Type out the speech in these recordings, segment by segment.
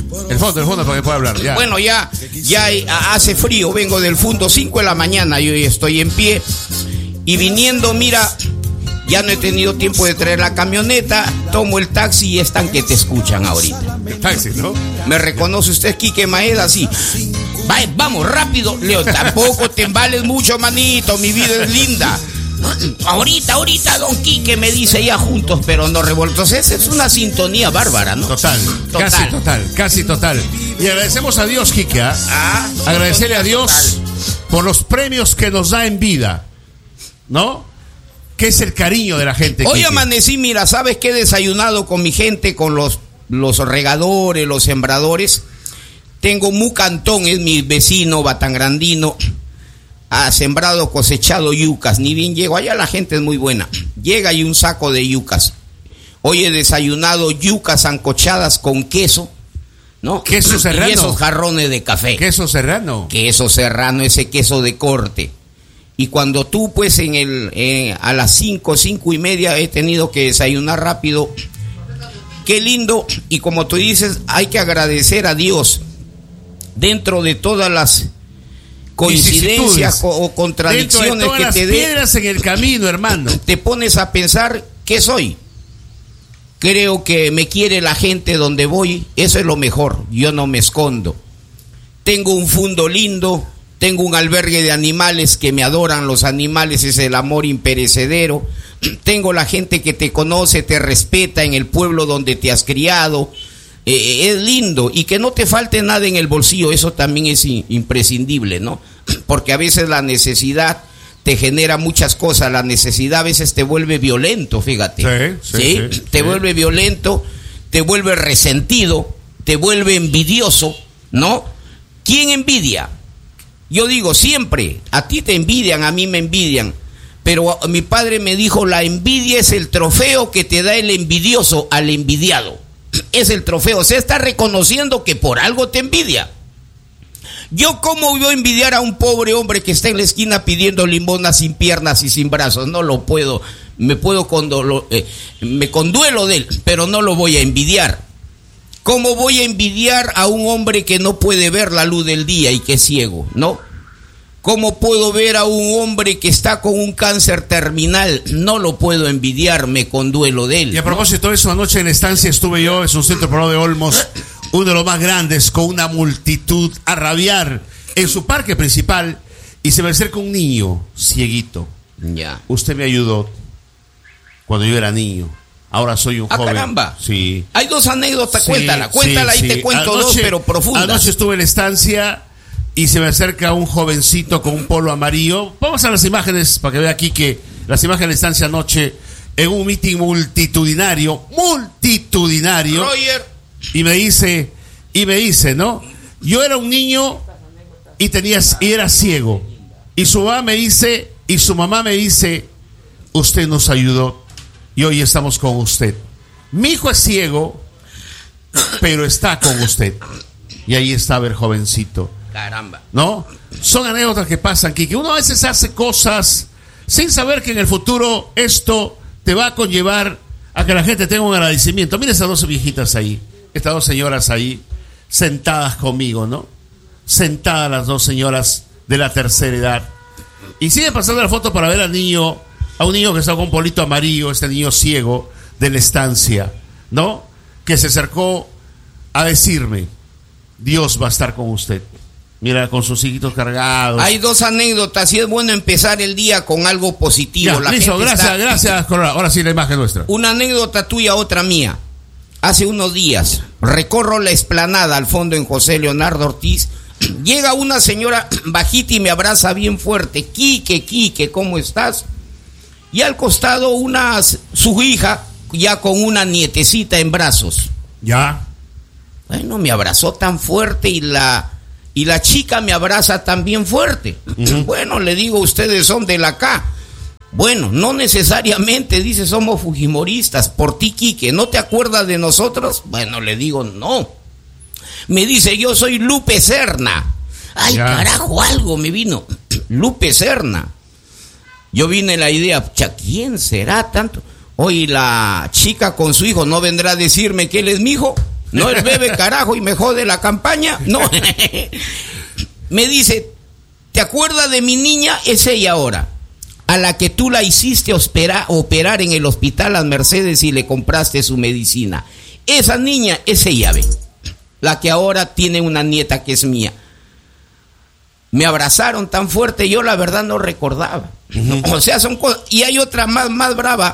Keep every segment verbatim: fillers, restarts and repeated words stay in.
El fondo, el fondo para que pueda hablar. Ya. Bueno, ya, ya hace frío, vengo del fondo, cinco de la mañana, yo estoy en pie. Y viniendo, mira, ya no he tenido tiempo de traer la camioneta, tomo el taxi y están que te escuchan ahorita. El taxi, ¿no? ¿Me reconoce usted, Quique Maeda? Sí. Va, vamos, rápido. Leo, tampoco te embales mucho, manito, mi vida es linda. Ahorita, ahorita, don Quique, me dice ya juntos, pero no revueltos. Esa es una sintonía bárbara, ¿no? Total, total. casi total, casi total. Y agradecemos a Dios, Quique, ¿eh? Ah, agradecerle a Dios total. Por los premios que nos da en vida, ¿no? Que es el cariño de la gente. Hoy Quique. amanecí, mira, ¿sabes qué? He desayunado con mi gente, con los, los regadores, los sembradores. Tengo Mucantón, es mi vecino batangrandino. Ha sembrado, cosechado yucas. Ni bien llego. Allá la gente es muy buena. Llega y un saco de yucas. Hoy he desayunado yucas ancochadas con queso, ¿no? Queso serrano. Y esos jarrones de café. Queso serrano. Queso serrano, ese queso de corte. Y cuando tú, pues, en el eh, a las cinco, cinco y media he tenido que desayunar rápido. Qué lindo. Y como tú dices, hay que agradecer a Dios. Dentro de todas las coincidencias o contradicciones de que las te dé, piedras en el camino, hermano, te pones a pensar ¿qué soy? Creo que me quiere la gente donde voy, eso es lo mejor, yo no me escondo. Tengo un fondo lindo, tengo un albergue de animales que me adoran, los animales es el amor imperecedero. Tengo la gente que te conoce, te respeta en el pueblo donde te has criado. Eh, es lindo, y que no te falte nada en el bolsillo, eso también es in, imprescindible, ¿no? Porque a veces la necesidad te genera muchas cosas, la necesidad a veces te vuelve violento, fíjate, sí, sí, ¿sí? sí, te sí. vuelve violento, te vuelve resentido, te vuelve envidioso, ¿no? ¿Quién envidia? Yo digo siempre, a ti te envidian, a mí me envidian, pero mi padre me dijo, la envidia es el trofeo que te da el envidioso al envidiado. Es el trofeo, se está reconociendo que por algo te envidia. Yo cómo voy a envidiar a un pobre hombre que está en la esquina pidiendo limosna sin piernas y sin brazos, no lo puedo, me puedo condolo, eh, me conduelo de él, pero no lo voy a envidiar. ¿Cómo voy a envidiar a un hombre que no puede ver la luz del día y que es ciego, no? ¿Cómo puedo ver a un hombre que está con un cáncer terminal? No lo puedo envidiar, me conduelo de él. Y a propósito de eso, anoche en la estancia estuve yo, es un centro poblado de Olmos, uno de los más grandes, con una multitud a rabiar en su parque principal, y se me acerca un niño cieguito. Ya. Usted me ayudó cuando yo era niño. Ahora soy un ah, joven. Caramba. Sí. Hay dos anécdotas, Sí, cuéntala, cuéntala sí, y sí. te cuento Anoche, dos, pero profundas. Anoche estuve en la estancia y se me acerca un jovencito con un polo amarillo. Vamos a las imágenes para que vea aquí que las imágenes de la estancia anoche en un meeting multitudinario, multitudinario. Roger. Y me dice, y me dice, ¿no? Yo era un niño y tenía, y era ciego. Y su mamá me dice, y su mamá me dice, usted nos ayudó y hoy estamos con usted. Mi hijo es ciego, pero está con usted. Y ahí estaba el jovencito. Caramba. ¿No? Son anécdotas que pasan aquí, que uno a veces hace cosas sin saber que en el futuro esto te va a conllevar a que la gente tenga un agradecimiento. Mira esas dos viejitas ahí, estas dos señoras ahí, sentadas conmigo, ¿no? Sentadas las dos señoras de la tercera edad. Y sigue pasando la foto para ver al niño, a un niño que está con un polito amarillo, este niño ciego de la estancia, ¿no? Que se acercó a decirme, Dios va a estar con usted. Mira, con sus hijitos cargados. Hay dos anécdotas y es bueno empezar el día con algo positivo. Ya, la listo, gente gracias, está... gracias, Colorado. Ahora sí, la imagen nuestra. Una anécdota tuya, otra mía. Hace unos días, recorro la explanada al fondo en José Leonardo Ortiz. Llega una señora bajita y me abraza bien fuerte. Quique, Quique, ¿cómo estás? Y al costado una, su hija, ya con una nietecita en brazos. Ya. Bueno, me abrazó tan fuerte y la... Y la chica me abraza también fuerte. Uh-huh. Bueno, le digo, ustedes son de la acá. Bueno, no necesariamente, dice, somos fujimoristas. Por ti, Quique, ¿no te acuerdas de nosotros? Bueno, le digo, no. Me dice, yo soy Lupe Serna. Ay, ya. Carajo, algo me vino. Lupe Serna. Yo vine la idea, ¿quién será tanto? Hoy la chica con su hijo no vendrá a decirme que él es mi hijo. No, el bebé carajo y me jode la campaña. No. Me dice, ¿te acuerdas de mi niña? Es ella ahora, a la que tú la hiciste operar, operar en el hospital Las Mercedes y le compraste su medicina. Esa niña es ella, ve, la que ahora tiene una nieta que es mía. Me abrazaron tan fuerte, yo la verdad no recordaba. Uh-huh. O sea, son cosas. Y hay otra más, más brava.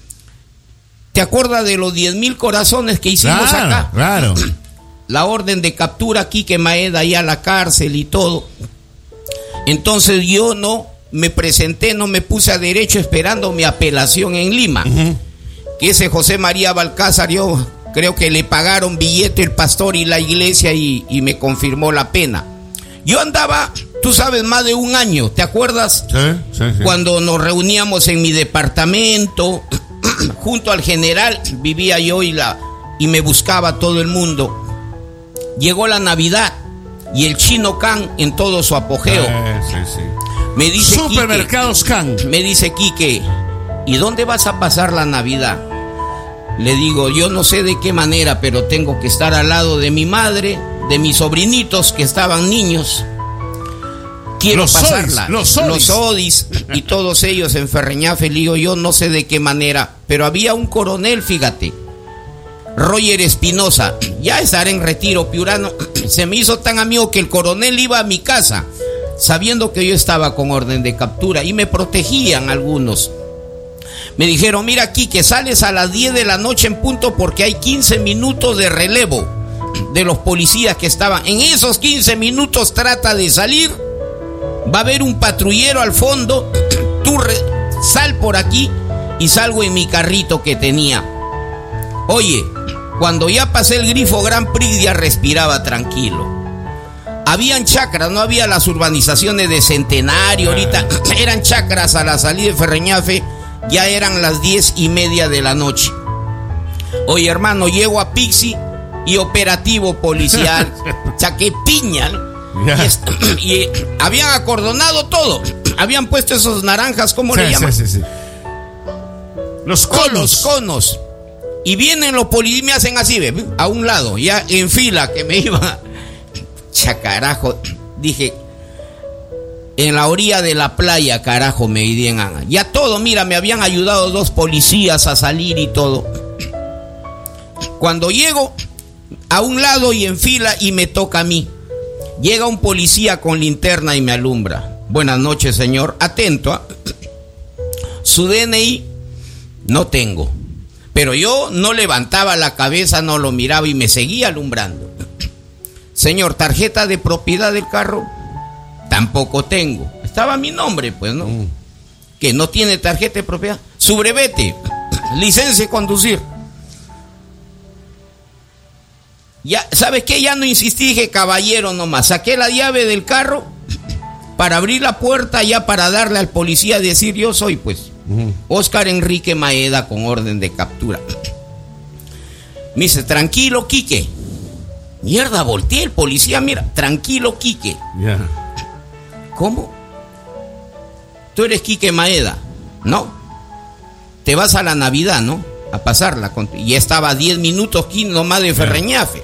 ¿Te acuerdas de los diez mil corazones que hicimos claro, acá? Claro. La orden de captura aquí, que Maeda ahí a la cárcel y todo. Entonces yo no me presenté, no me puse a derecho esperando mi apelación en Lima. Uh-huh. Que ese José María Balcázar, yo creo que le pagaron billete el pastor y la iglesia y, y me confirmó la pena. Yo andaba, tú sabes, más de un año, ¿te acuerdas? Sí, sí, sí. Cuando nos reuníamos en mi departamento, junto al general, vivía yo y, la, y me buscaba todo el mundo. Llegó la Navidad y el Chino Can en todo su apogeo. Eh, sí, sí. Me dice Supermercados Quique, Can. Me dice Quique, ¿y dónde vas a pasar la Navidad? Le digo, yo no sé de qué manera, pero tengo que estar al lado de mi madre, de mis sobrinitos que estaban niños. Quiero los pasarla. Odis, los Odis. Los Odis y todos ellos en Ferreñafe. Le digo, yo no sé de qué manera, pero había un coronel, fíjate, Roger Espinosa, ya estará en retiro, piurano. Se me hizo tan amigo que el coronel iba a mi casa, sabiendo que yo estaba con orden de captura, y me protegían algunos. Me dijeron, mira aquí, que sales a las diez de la noche en punto porque hay quince minutos de relevo de los policías que estaban. En esos quince minutos trata de salir, va a haber un patrullero al fondo, tú re- sal por aquí, y salgo en mi carrito que tenía. Oye, cuando ya pasé el grifo Gran Prix ya respiraba tranquilo. Habían chacras, no había las urbanizaciones de Centenario, ahorita eran chacras a la salida de Ferreñafe. Ya eran las diez y media de la noche. Oye, hermano, llego a Pixi y operativo policial. Saqué piña, ¿no? Yeah. Y, est- y habían acordonado todo. Habían puesto esos naranjas, ¿cómo Sí, le llaman? sí, sí, sí. Los conos. Los conos. Y vienen los policías y me hacen así, ¿ve? A un lado, ya en fila, que me iba. Chacarajo. Dije, en la orilla de la playa, carajo, me dirían. Ya todo, mira, me habían ayudado dos policías a salir y todo. Cuando llego a un lado y en fila y me toca a mí, llega un policía con linterna y me alumbra. Buenas noches, señor. Atento, ¿eh? Su D N I no tengo. Pero yo no levantaba la cabeza, no lo miraba y me seguía alumbrando. Señor, tarjeta de propiedad del carro tampoco tengo. Estaba mi nombre, pues, ¿no? Mm. Que no tiene tarjeta de propiedad. Su brevete, licencia de conducir. Ya, ¿sabes qué? Ya no insistí, dije, caballero nomás. Saqué la llave del carro para abrir la puerta, ya para darle al policía, decir, yo soy, pues, uh-huh. Oscar Enrique Maeda, con orden de captura. Me dice, tranquilo, Quique. Mierda, volteé el policía, mira, tranquilo, Quique. Yeah. ¿Cómo? Tú eres Quique Maeda. No. Te vas a la Navidad, ¿no? A pasarla. Con... Y estaba a diez minutos aquí nomás de Ferreñafe.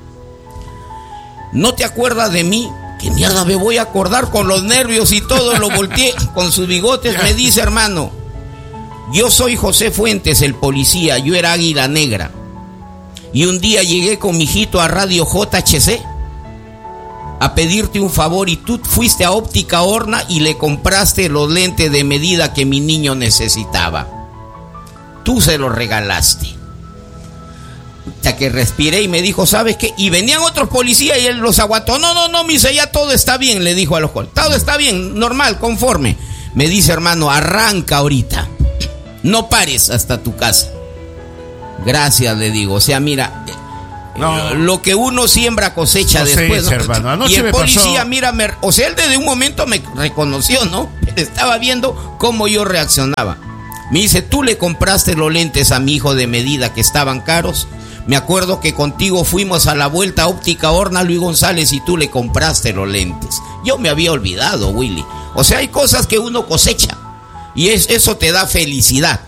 ¿No te acuerdas de mí? ¿Qué mierda me voy a acordar? Con los nervios y todo, lo volteé con sus bigotes. Me dice, hermano, yo soy José Fuentes, el policía. Yo era Águila Negra. Y un día llegué con mi hijito a Radio J H C a pedirte un favor, y tú fuiste a Óptica Horna y le compraste los lentes de medida que mi niño necesitaba. Tú se los regalaste. Hasta que respiré y me dijo, ¿sabes qué? Y venían otros policías y él los aguantó. No, no, no, me dice, ya todo está bien, le dijo a los policías. Todo está bien, normal, conforme. Me dice, hermano, arranca ahorita. No pares hasta tu casa. Gracias, le digo. O sea, mira, no. Lo que uno siembra cosecha, cosecha después, ¿no? Hermano. Anoche y el me policía, pasó... mira, me, o sea, él desde un momento me reconoció, ¿no? Estaba viendo cómo yo reaccionaba. Me dice, tú le compraste los lentes a mi hijo de medida que estaban caros. Me acuerdo que contigo fuimos a la vuelta a Óptica Horna, Luis González, y tú le compraste los lentes. Yo me había olvidado, Willy. O sea, hay cosas que uno cosecha y es, eso te da felicidad.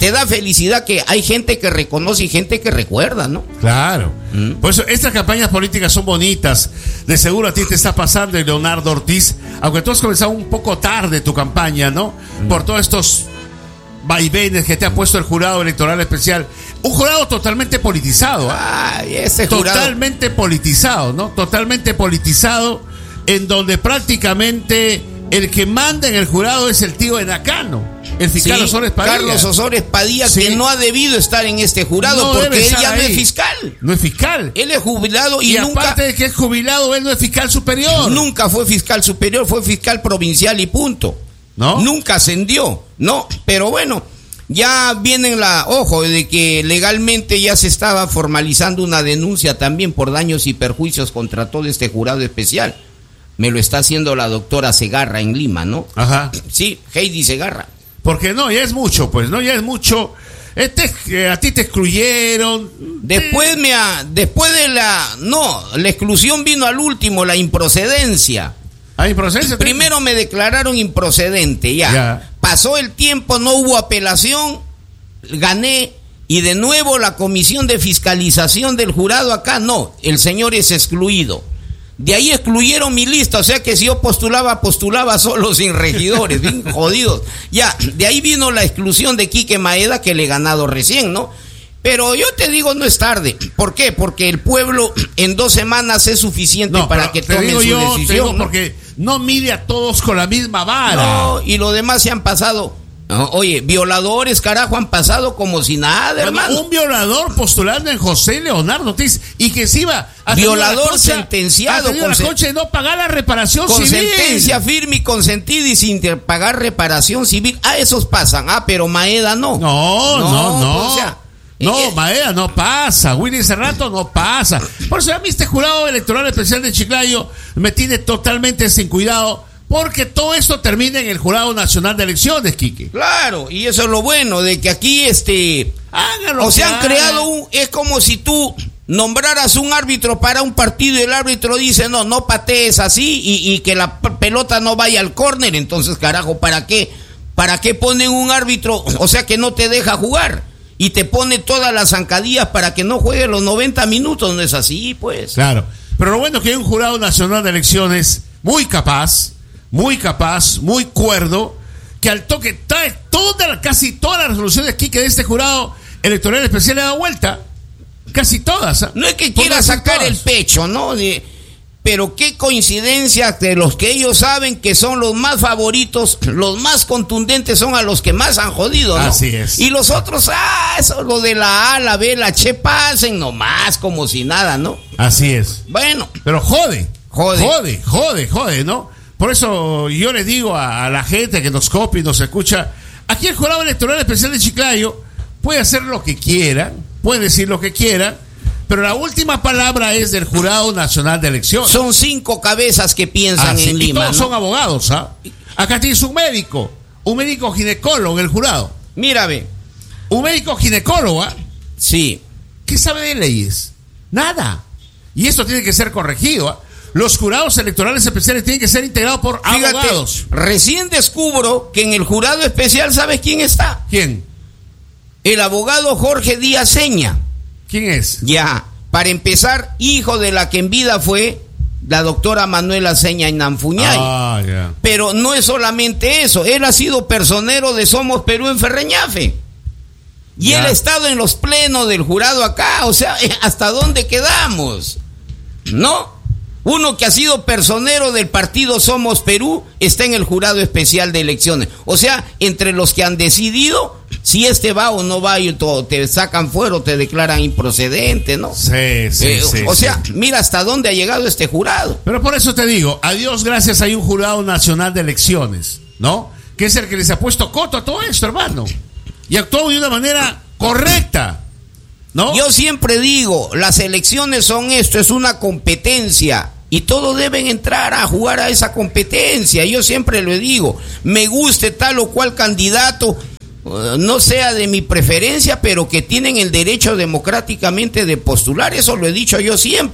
te da felicidad que hay gente que reconoce y gente que recuerda, ¿no? Claro. Mm. Por eso estas campañas políticas son bonitas. De seguro a ti te está pasando, Leonardo Ortiz, aunque tú has comenzado un poco tarde tu campaña, ¿no? Mm. Por todos estos vaivenes que te ha puesto el jurado electoral especial. Un jurado totalmente politizado. ¿eh? Ay, ese jurado. Totalmente politizado, ¿no? Totalmente politizado, en donde prácticamente el que manda en el jurado es el tío de Nakano, el fiscal sí, Osores Padilla. Carlos Osores Padilla, sí. que no ha debido estar en este jurado no porque él ya ahí. no es fiscal. No es fiscal. Él es jubilado y, y nunca... aparte de que es jubilado, él no es fiscal superior. Nunca fue fiscal superior, fue fiscal provincial y punto. ¿No? Nunca ascendió, ¿no? Pero bueno, ya vienen la... Ojo, de que legalmente ya se estaba formalizando una denuncia también por daños y perjuicios contra todo este jurado especial. Me lo está haciendo la doctora Segarra en Lima, ¿no? Ajá. Sí, Heidi Segarra. Porque no, ya es mucho, pues, ¿no? Ya es mucho. Este, eh, a ti te excluyeron. Después me ha, después de la... No, la exclusión vino al último, la improcedencia. ¿Ah, improcedencia? Primero me declararon improcedente, ya. ya. Pasó el tiempo, no hubo apelación, gané, y de nuevo la comisión de fiscalización del jurado acá, no, el señor es excluido. De ahí excluyeron mi lista, o sea que si yo postulaba, postulaba solo sin regidores, bien jodidos. Ya, de ahí vino la exclusión de Quique Maeda, que le he ganado recién, ¿no? Pero yo te digo, no es tarde. ¿Por qué? Porque el pueblo en dos semanas es suficiente no, para que tomen su yo, decisión. Te digo ¿no? Porque no mide a todos con la misma vara. No, y los demás se han pasado... No, oye, violadores, carajo, han pasado como si nada, bueno, hermano. Un violador postulando en José Leonardo Ortiz y que se iba a violador concha, sentenciado con la concha de no pagar la reparación con civil. Con sentencia firme y consentida y sin pagar reparación civil. Ah, esos pasan. Ah, pero Maeda no. No, no, no. no. Pues, o sea, no, eh, Maeda no pasa, Willy Cerrato no pasa. Por eso a mí este jurado electoral especial de Chiclayo me tiene totalmente sin cuidado. Porque todo esto termina en el Jurado Nacional de Elecciones, Quique. Claro, y eso es lo bueno, de que aquí, este... Hágalo. O sea, han creado un... Es como si tú nombraras un árbitro para un partido y el árbitro dice, no, no patees así y, y que la pelota no vaya al córner. Entonces, carajo, ¿para qué? ¿Para qué ponen un árbitro? O sea, que no te deja jugar y te pone todas las zancadillas para que no juegue los noventa minutos. No es así, pues. Claro, pero lo bueno es que hay un Jurado Nacional de Elecciones muy capaz, muy capaz, muy cuerdo, que al toque trae toda, casi todas las resoluciones aquí que de este jurado electoral especial le da vuelta. Casi todas. ¿eh? No es que quiera sacar todas. El pecho, ¿no? De, pero qué coincidencia de los que ellos saben que son los más favoritos, los más contundentes son a los que más han jodido, ¿no? Así es. Y los otros, ah, eso lo de la A, la B, la Che pasen nomás, como si nada, ¿no? Así es. Bueno. Pero jode. Jode. Jode, jode, jode, ¿no? Por eso yo le digo a, a la gente que nos copia y nos escucha, aquí el Jurado Electoral Especial de Chiclayo puede hacer lo que quiera, puede decir lo que quiera, pero la última palabra es del Jurado Nacional de Elecciones. Son cinco cabezas que piensan ah, sí, en y Lima, todos ¿no? son abogados, ¿ah? Acá tienes un médico, un médico ginecólogo en el jurado. Mira, ve. Un médico ginecólogo, ¿ah? Sí. ¿Qué sabe de leyes? Nada. Y esto tiene que ser corregido, ¿ah? Los jurados electorales especiales tienen que ser integrados por Fíjate, abogados. Recién descubro que en el jurado especial, ¿sabes quién está? ¿Quién? El abogado Jorge Díaz Seña. ¿Quién es? Ya, para empezar, hijo de la que en vida fue la doctora Manuela Seña Inanfuñay. Ah, ya. Pero no es solamente eso, él ha sido personero de Somos Perú en Ferreñafe. Y ya. él ha estado en los plenos del jurado acá, o sea, ¿hasta dónde quedamos? ¿No? Uno que ha sido personero del partido Somos Perú está en el jurado especial de elecciones. O sea, entre los que han decidido si este va o no va y te sacan fuera o te declaran improcedente, ¿no? Sí, sí, eh, sí. O sí. sea, mira hasta dónde ha llegado este jurado. Pero por eso te digo, a Dios gracias hay un Jurado Nacional de Elecciones, ¿no? Que es el que les ha puesto coto a todo esto, hermano. Y actuó de una manera correcta, ¿no? Yo siempre digo, las elecciones son esto, es una competencia y todos deben entrar a jugar a esa competencia. Yo siempre lo digo, me guste tal o cual candidato, uh, no sea de mi preferencia, pero que tienen el derecho democráticamente de postular, eso lo he dicho yo siempre, ¿eh?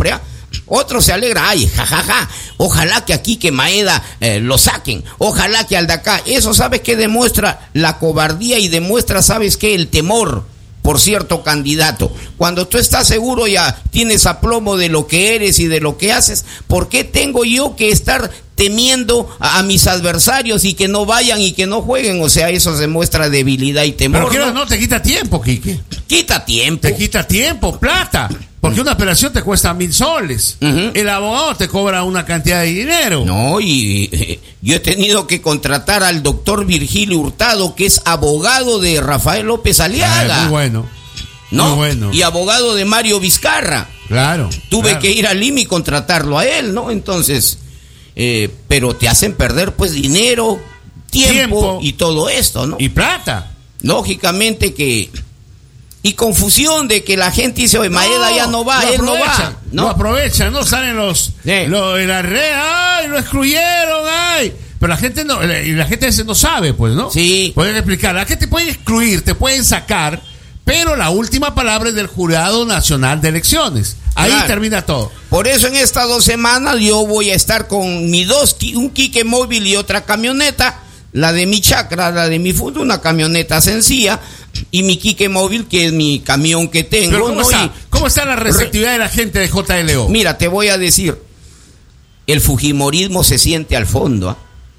Otros se alegran, ay, jajaja, ja, ja. Ojalá que aquí que Maeda eh, lo saquen, ojalá que al de acá. Eso, ¿sabes qué demuestra? La cobardía, y demuestra, ¿sabes qué? El temor por cierto candidato. Cuando tú estás seguro, ya tienes aplomo de lo que eres y de lo que haces, ¿por qué tengo yo que estar temiendo a, a mis adversarios y que no vayan y que no jueguen? O sea, eso demuestra debilidad y temor. Pero ¿no? no te quita tiempo, Quique. Quita tiempo. Te quita tiempo, plata. Porque una operación te cuesta mil soles. Uh-huh. El abogado te cobra una cantidad de dinero. No, y eh, yo he tenido que contratar al doctor Virgilio Hurtado, que es abogado de Rafael López Aliaga. Ah, muy bueno. ¿No? Muy bueno. Y abogado de Mario Vizcarra. Claro. Tuve claro. que ir al I M I y contratarlo a él, ¿no? Entonces, eh, pero te hacen perder pues dinero, tiempo, tiempo y todo esto, ¿no? Y plata. Lógicamente que... Y confusión de que la gente dice, oye, Maeda no, ya no va, él no va. ¿no? Lo aprovechan, ¿no? Salen los, sí. los en la red, ¡ay, lo excluyeron, ay! Pero la gente no, y la gente no sabe, pues, ¿no? Sí. Pueden explicar, la gente te puede excluir, te pueden sacar, pero la última palabra es del Jurado Nacional de Elecciones. Ahí claro. termina todo. Por eso en estas dos semanas yo voy a estar con mi dos, un Quique móvil y otra camioneta, la de mi chacra, la de mi fútbol, una camioneta sencilla, y mi Quique móvil, que es mi camión que tengo. Pero ¿cómo, ¿no? está? Y, ¿Cómo está la receptividad de la gente de J L O? Mira, te voy a decir, el fujimorismo se siente al fondo, ¿eh?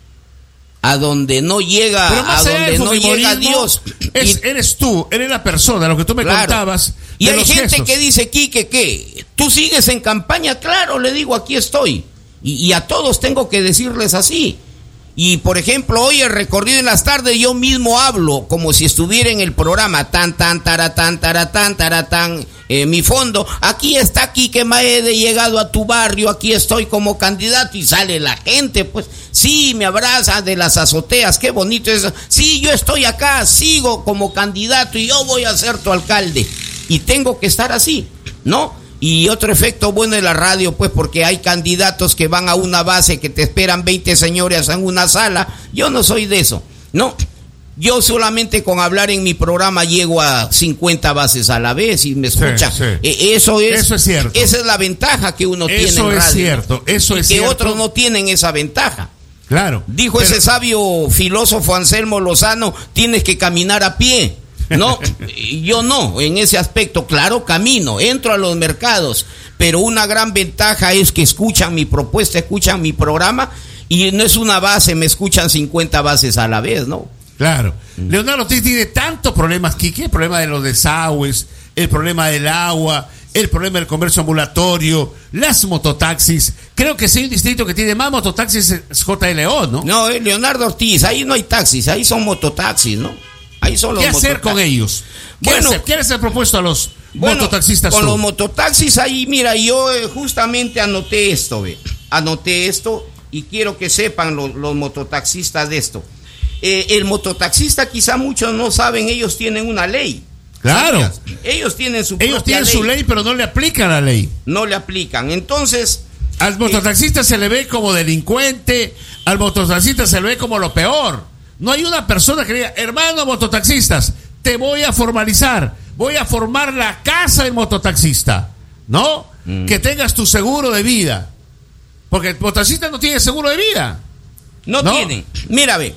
A donde no llega, a donde no llega Dios. Es, y, eres tú, eres la persona, lo que tú me claro. contabas. Y hay gente gestos. que dice, Quique, ¿qué? ¿Tú sigues en campaña? Claro, le digo, aquí estoy. Y, y a todos tengo que decirles así. Y, por ejemplo, hoy el recorrido en las tardes yo mismo hablo como si estuviera en el programa. Tan, tan, taratán, taratán, taratán, eh, mi fondo. Aquí está Quique Maeda, he llegado a tu barrio, aquí estoy como candidato. Y sale la gente, pues, sí, me abraza de las azoteas, qué bonito eso. Sí, yo estoy acá, sigo como candidato y yo voy a ser tu alcalde. Y tengo que estar así, ¿no? Y otro efecto bueno de la radio, pues, porque hay candidatos que van a una base que te esperan veinte señores en una sala. Yo no soy de eso, no. Yo solamente con hablar en mi programa llego a cincuenta bases a la vez y me escuchan. Sí, sí. Eh, eso es, eso es cierto. Esa es la ventaja que uno eso tiene en radio. Es cierto, eso y es que cierto. otros no tienen esa ventaja. Claro. Dijo pero... ese sabio filósofo Anselmo Lozano, tienes que caminar a pie. No, yo no, en ese aspecto, claro, camino, entro a los mercados, pero una gran ventaja es que escuchan mi propuesta, escuchan mi programa, y no es una base, me escuchan cincuenta bases a la vez, ¿no? Claro. Mm. Leonardo tiene tantos problemas, Quique, el problema de los desagües, el problema del agua, el problema del comercio ambulatorio, las mototaxis. Creo que si hay un distrito que tiene más mototaxis es J L O, ¿no? No, es Leonardo Ortiz, ahí no hay taxis, ahí son mototaxis, ¿no? Ahí son los ¿Qué hacer con ellos? ¿Qué bueno, hacer? ¿Qué les ha propuesto a los bueno, mototaxistas? Con tú? los mototaxis ahí, mira, yo eh, justamente anoté esto, ve. Anoté esto y quiero que sepan los, los mototaxistas de esto. Eh, el mototaxista, quizá muchos no saben, ellos tienen una ley. Claro. ¿Sabías? Ellos tienen su Ellos tienen ley. su ley, pero no le aplican la ley. No le aplican. Entonces... Al mototaxista eh, se le ve como delincuente, al mototaxista se le ve como lo peor. No hay una persona que diga, hermano mototaxistas, te voy a formalizar, voy a formar la casa del mototaxista, ¿no? Mm. Que tengas tu seguro de vida. Porque el mototaxista no tiene seguro de vida. No, no tienen. Mira, ve,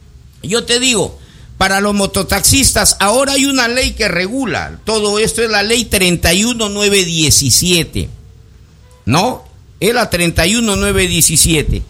yo te digo, para los mototaxistas, ahora hay una ley que regula todo esto, es la ley treinta y uno mil novecientos diecisiete, ¿no? Es la treinta y uno mil novecientos diecisiete.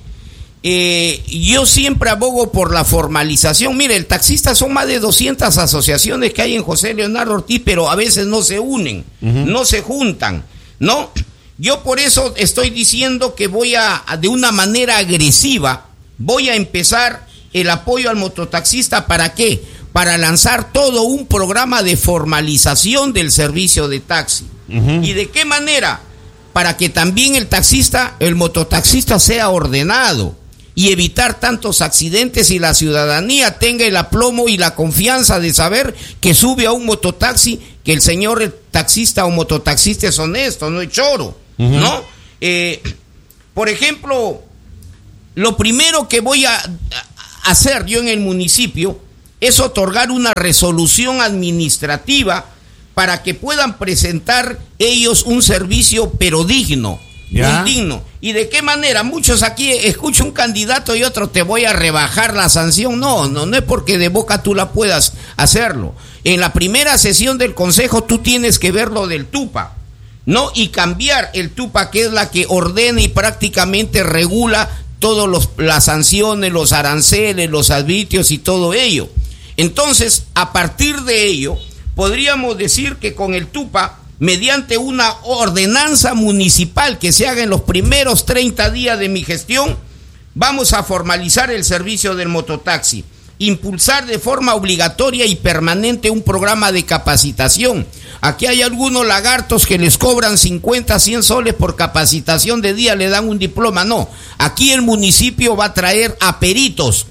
Eh, yo siempre abogo por la formalización. Mire, el taxista son más de doscientas asociaciones que hay en José Leonardo Ortiz, pero a veces no se unen, uh-huh. no se juntan, ¿no? Yo por eso estoy diciendo que voy a, de una manera agresiva, voy a empezar el apoyo al mototaxista. ¿Para qué? Para lanzar todo un programa de formalización del servicio de taxi. Uh-huh. ¿Y de qué manera? Para que también el taxista, el mototaxista sea ordenado y evitar tantos accidentes y la ciudadanía tenga el aplomo y la confianza de saber que sube a un mototaxi, que el señor el taxista o mototaxista es honesto, no es choro, uh-huh. ¿no? Eh, por ejemplo, lo primero que voy a hacer yo en el municipio es otorgar una resolución administrativa para que puedan presentar ellos un servicio pero digno, ¿Ya? Un digno. ¿Y de qué manera? Muchos aquí escucho un candidato y otro te voy a rebajar la sanción. No, no, no es porque de boca tú la puedas hacerlo. En la primera sesión del consejo tú tienes que ver lo del TUPA, ¿no? Y cambiar el TUPA, que es la que ordena y prácticamente regula todas las sanciones, los aranceles, los arbitrios y todo ello. Entonces, a partir de ello, podríamos decir que con el TUPA, mediante una ordenanza municipal que se haga en los primeros treinta días de mi gestión, vamos a formalizar el servicio del mototaxi, impulsar de forma obligatoria y permanente un programa de capacitación. Aquí hay algunos lagartos que les cobran cincuenta, cien soles por capacitación de día, le dan un diploma. No, aquí el municipio va a traer a peritos.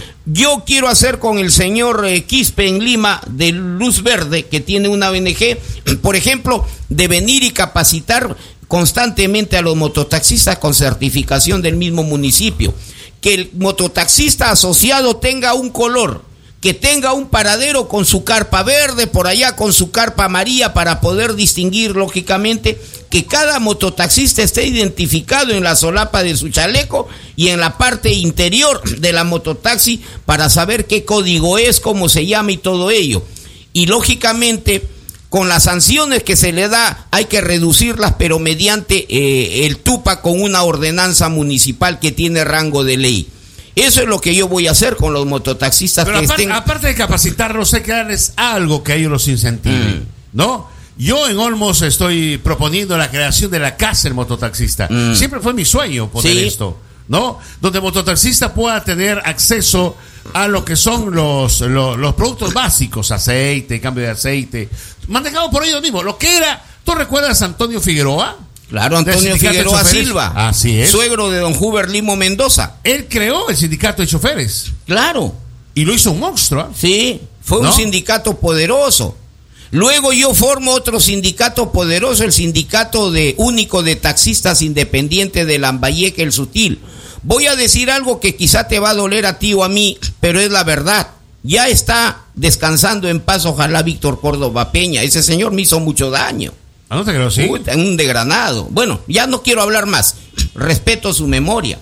Yo quiero hacer con el señor eh, Quispe en Lima, de Luz Verde, que tiene una O N G, por ejemplo, de venir y capacitar constantemente a los mototaxistas con certificación del mismo municipio. Que el mototaxista asociado tenga un color, que tenga un paradero con su carpa verde, por allá con su carpa amarilla, para poder distinguir lógicamente que cada mototaxista esté identificado en la solapa de su chaleco y en la parte interior de la mototaxi para saber qué código es, cómo se llama y todo ello. Y lógicamente, con las sanciones que se le da hay que reducirlas, pero mediante eh, el TUPA, con una ordenanza municipal que tiene rango de ley. Eso es lo que yo voy a hacer con los mototaxistas. Pero que aparte, estén... aparte de capacitarlos, hay que darles algo que a ellos los incentive, mm. ¿no? Yo en Olmos estoy proponiendo la creación de la casa del mototaxista. Mm. Siempre fue mi sueño poner ¿Sí? esto, ¿no? Donde el mototaxista pueda tener acceso a lo que son los, los, los productos básicos, aceite, cambio de aceite, manejado por ellos mismos. Lo que era, ¿tú recuerdas a Antonio Figueroa? Claro, Antonio Figueroa Silva, así es, suegro de don Huber Limo Mendoza. Él creó el sindicato de choferes. Claro. Y lo hizo un monstruo. Sí, fue ¿no? un sindicato poderoso. Luego yo formo otro sindicato poderoso, el sindicato de único de taxistas independientes de Lambayeque, el Sutil. Voy a decir algo que quizá te va a doler a ti o a mí, pero es la verdad. Ya está descansando en paz, ojalá, Víctor Córdoba Peña. Ese señor me hizo mucho daño. ¿Ah, no te creo, sí? En un degranado. Bueno, ya no quiero hablar más. Respeto su memoria.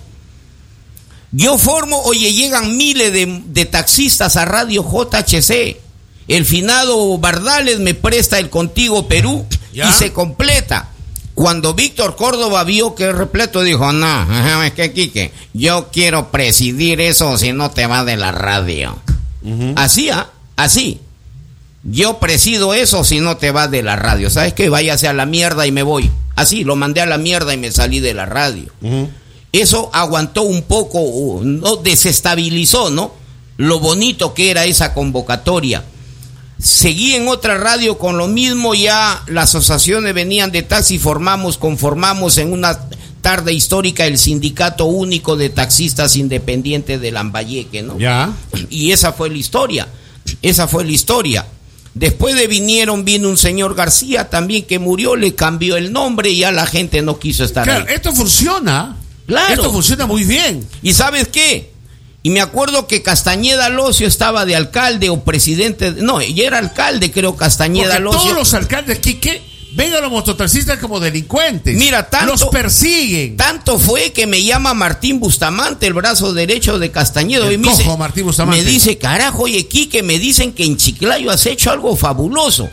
Yo formo, oye, llegan miles de, de taxistas a Radio J H C. El finado Bardales me presta el Contigo Perú ¿Ya? y se completa. Cuando Víctor Córdoba vio que es repleto, dijo, no, es que Quique, yo quiero presidir eso si no te va de la radio. Uh-huh. Así, ¿ah? Así. Yo presido eso si no te vas de la radio. ¿Sabes qué? Váyase a la mierda y me voy. Así, lo mandé a la mierda y me salí de la radio. Uh-huh. Eso aguantó un poco, no desestabilizó, ¿no? Lo bonito que era esa convocatoria. Seguí en otra radio con lo mismo, ya las asociaciones venían de taxi, formamos, conformamos en una tarde histórica el Sindicato Único de Taxistas Independientes de Lambayeque, ¿no? Ya. Y esa fue la historia, esa fue la historia. Después de vinieron, vino un señor García también que murió, le cambió el nombre y ya la gente no quiso estar claro, ahí. Esto funciona. Claro. Esto funciona muy bien. ¿Y sabes qué? Y me acuerdo que Castañeda Locio estaba de alcalde o presidente, no, ya era alcalde, creo, Castañeda Locio. Todos los alcaldes, ¿qué, qué? Ven a los mototaxistas como delincuentes. Mira, tanto, los persiguen. Tanto fue que me llama Martín Bustamante, el brazo derecho de Castañeda. El y me cojo, dice, Martín Bustamante. Me dice, carajo, oye, Quique, me dicen que en Chiclayo has hecho algo fabuloso.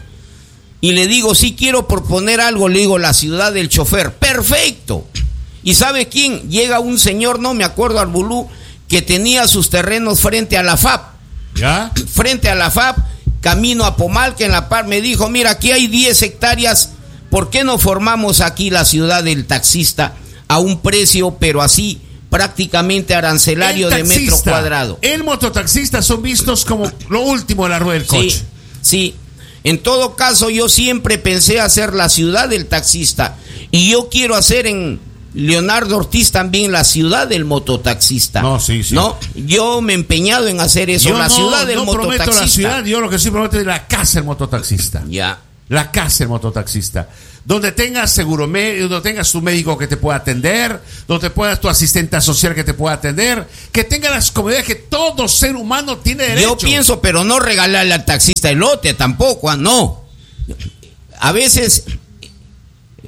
Y le digo, sí quiero proponer algo, le digo, la ciudad del chofer. Perfecto. ¿Y sabe quién? Llega un señor, no me acuerdo, al Bulú, que tenía sus terrenos frente a la F A P. ¿Ya? Frente a la F A P, camino a Pomal, que en la par me dijo, mira, aquí hay diez hectáreas, ¿por qué no formamos aquí la ciudad del taxista a un precio, pero así, prácticamente arancelario taxista, de metro cuadrado? El mototaxista son vistos como lo último de la rueda del coche. Sí, sí. En todo caso, yo siempre pensé hacer la ciudad del taxista, y yo quiero hacer en Leonardo Ortiz también la ciudad del mototaxista. No, sí, sí. ¿No? Yo me he empeñado en hacer eso, yo la no, ciudad del no mototaxista. Prometo la ciudad, yo lo que sí prometo es la casa del mototaxista. Ya. La casa del mototaxista. Donde tengas seguro médico, donde tengas tu médico que te pueda atender, donde puedas tu asistente social que te pueda atender, que tenga las comodidades que todo ser humano tiene derecho. Yo pienso, pero no regalarle al taxista el lote tampoco, no. A veces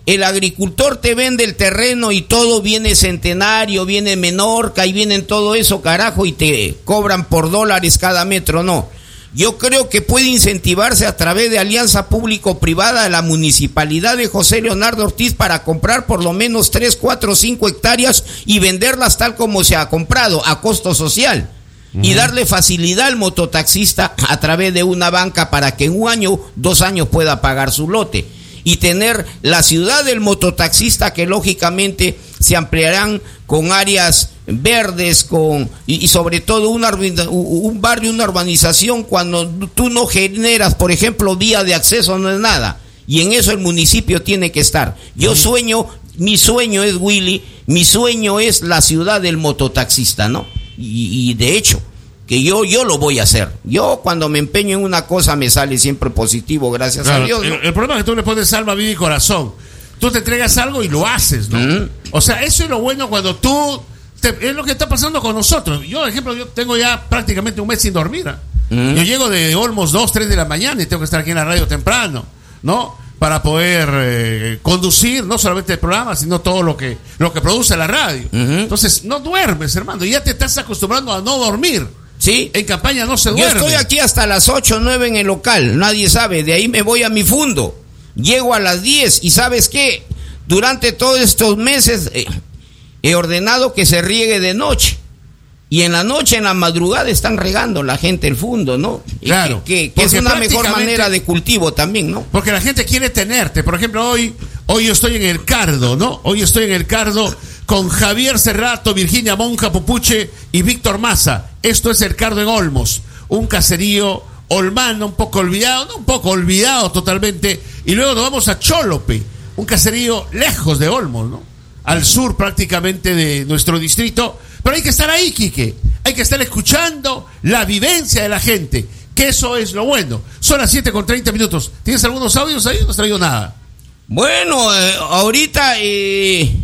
El agricultor te vende el terreno y todo viene Centenario, viene Menorca y vienen todo eso, carajo, y te cobran por dólares cada metro, no. Yo creo que puede incentivarse a través de alianza público-privada de la municipalidad de José Leonardo Ortiz para comprar por lo menos tres, cuatro, cinco hectáreas y venderlas tal como se ha comprado, a costo social. Uh-huh. Y darle facilidad al mototaxista a través de una banca para que en un año, dos años pueda pagar su lote. Y tener la ciudad del mototaxista que lógicamente se ampliarán con áreas verdes, con y, y sobre todo una, un barrio, una urbanización, cuando tú no generas, por ejemplo, vía de acceso, no es nada. Y en eso el municipio tiene que estar. Yo sueño, mi sueño es, Willy, mi sueño es la ciudad del mototaxista, ¿no? Y, y de hecho, que yo yo lo voy a hacer. Yo cuando me empeño en una cosa me sale siempre positivo, gracias claro, a Dios, ¿no? el, el problema es que tú le pones alma, vida y corazón. Tú te entregas algo y lo haces, ¿no? Uh-huh. O sea, eso es lo bueno cuando tú... Te, es lo que está pasando con nosotros. Yo, por ejemplo, yo tengo ya prácticamente un mes sin dormir. ¿eh? Uh-huh. Yo llego de Olmos dos, tres de la mañana y tengo que estar aquí en la radio temprano, ¿no? Para poder eh, conducir no solamente el programa, sino todo lo que, lo que produce la radio. Uh-huh. Entonces, no duermes, hermano. Ya te estás acostumbrando a no dormir. Sí. En campaña no se duerme. Yo estoy aquí hasta las ocho o nueve en el local, nadie sabe. De ahí me voy a mi fundo. Llego a las diez y ¿sabes qué? Durante todos estos meses eh, he ordenado que se riegue de noche. Y en la noche, en la madrugada, están regando la gente el fundo, ¿no? Claro. Que, que, que es una mejor manera de cultivo también, ¿no? Porque la gente quiere tenerte. Por ejemplo, hoy, hoy yo estoy en el Cardo, ¿no? Hoy estoy en el Cardo con Javier Cerrato, Virginia Monja Pupuche y Víctor Maza. Esto es el Cardo en Olmos. Un caserío olmano, un poco olvidado, no un poco olvidado totalmente. Y luego nos vamos a Cholope, un caserío lejos de Olmos, ¿no? Al sur prácticamente de nuestro distrito. Pero hay que estar ahí, Quique. Hay que estar escuchando la vivencia de la gente, que eso es lo bueno. Son las siete con treinta minutos. ¿Tienes algunos audios ahí? No has traído nada. Bueno, eh, ahorita... Eh...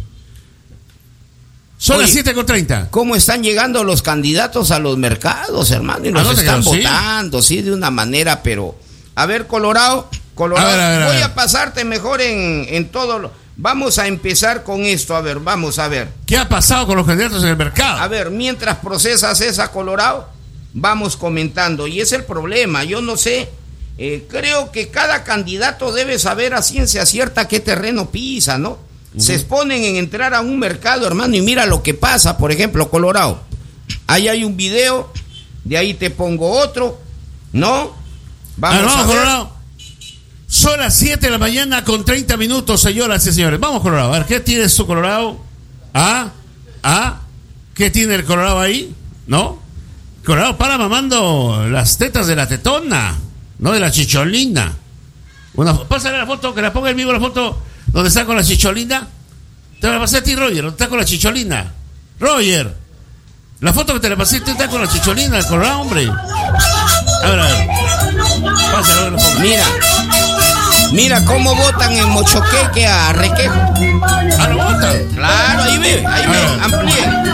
Son Oye, las siete con treinta. ¿Cómo están llegando los candidatos a los mercados, hermano? Y nos están quedó, votando, ¿sí? sí, de una manera, pero... A ver, Colorado, Colorado, a ver, a ver, voy a, ver. a pasarte mejor en, en todo lo... Vamos a empezar con esto, a ver, vamos a ver. ¿Qué ha pasado con los candidatos en el mercado? A ver, mientras procesas esa, Colorado, vamos comentando. Y es el problema, yo no sé, eh, creo que cada candidato debe saber a ciencia cierta qué terreno pisa, ¿no? Uh-huh. Se exponen en entrar a un mercado, hermano, y mira lo que pasa, por ejemplo, Colorado. Ahí hay un video, de ahí te pongo otro, ¿no? Vamos ah, no, a ver. Colorado. Son las siete de la mañana con treinta minutos, señoras y señores. Vamos, Colorado. A ver, ¿qué tiene su Colorado? ¿Ah? ¿Ah? ¿Qué tiene el Colorado ahí? ¿No? Colorado para mamando las tetas de la tetona, no de la chicholina. Una, pásale la foto, que la ponga en vivo la foto donde está con la chicholina. Te la pasé a ti, Roger, donde está con la chicholina. Roger, la foto que te la pasé, tú estás con la chicholina, el Colorado, hombre. A ver, a ver. Pásale, a ver la foto. Mira. Mira cómo votan en Mochoqueque a Requejo. ¿Ah, lo votan? Claro, ahí ve, ahí ve, amplíen.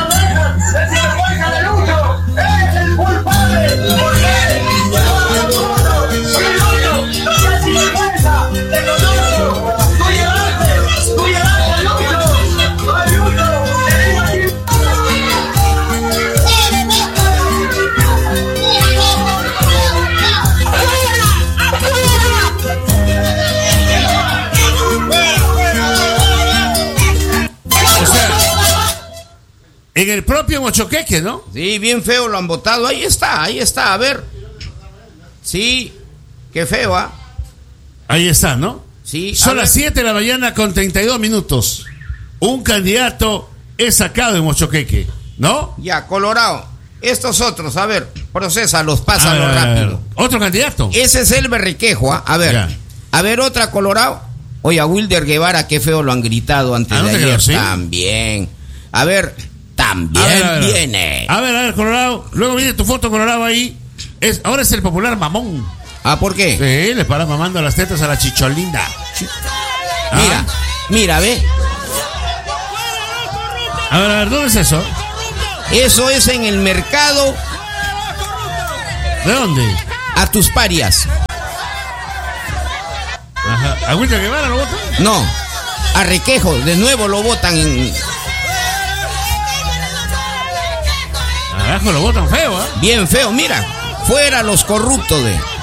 En el propio Mochoqueque, ¿no? Sí, bien feo lo han votado. Ahí está, ahí está, a ver. Sí, qué feo, ¿ah? ¿eh? Ahí está, ¿no? Sí. Son las siete de la mañana con treinta y dos minutos. Un candidato es sacado en Mochoqueque, ¿no? Ya, Colorado. Estos otros, a ver, procesalos, pásalo rápido. ¿Otro candidato? Ese es el Berriquejo, ¿ah? A ver. Ya. A ver, otra, Colorado. Oye, a Wilder Guevara, qué feo lo han gritado antes ah, ¿no de ayer. Quedó, ¿sí? También. A ver... También a ver, a ver, viene. A ver, a ver, Colorado. Luego viene tu foto, Colorado, ahí. Es, ahora es el popular mamón. Ah, ¿por qué? Sí, le para mamando las tetas a la chicholina. ¿Ah? Mira, mira, ve. A ver, a ver, ¿dónde es eso? Eso es en el mercado. ¿De dónde? A tus parias. Ajá. ¿A Wilder Guevara lo votó? No. A Requejo, de nuevo lo votan en... Carajo, lo votan feo, ¿eh? Bien feo, mira. Fuera los corruptos de...